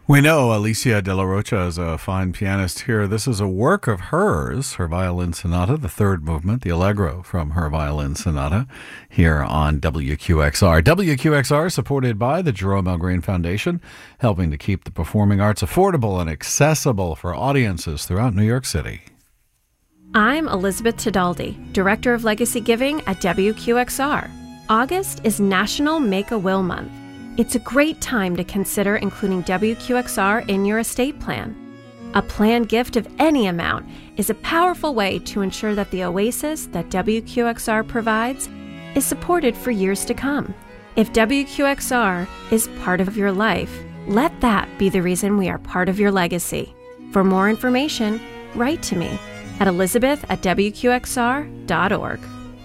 We know Alicia De La Rocha is a fine pianist here. This is a work of hers, her violin sonata, the third movement, the Allegro from her violin sonata, here on WQXR. WQXR supported by the Jerome L. Green Foundation, helping to keep the performing arts affordable and accessible for audiences throughout New York City. I'm Elizabeth Tedaldi, Director of Legacy Giving at WQXR. August is National Make-A-Will Month. It's a great time to consider including WQXR in your estate plan. A planned gift of any amount is a powerful way to ensure that the oasis that WQXR provides is supported for years to come. If WQXR is part of your life, let that be the reason we are part of your legacy. For more information, write to me at elizabeth@wqxr.org.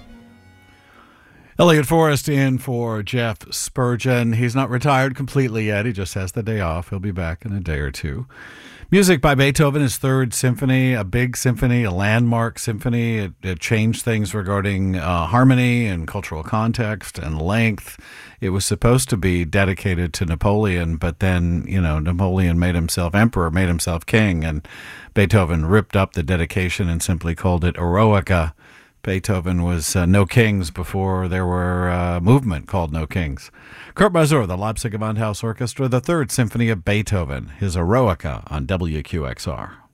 Elliot Forrest in for Jeff Spurgeon. He's not retired completely yet. He just has the day off. He'll be back in a day or two. Music by Beethoven, his third symphony, a big symphony, a landmark symphony. It changed things regarding harmony and cultural context and length. It was supposed to be dedicated to Napoleon, but then, Napoleon made himself emperor, made himself king, and Beethoven ripped up the dedication and simply called it Eroica. Beethoven was No Kings before there were a movement called No Kings. Kurt Masur, the Leipzig Gewandhaus Orchestra, the Third Symphony of Beethoven, his Eroica on WQXR.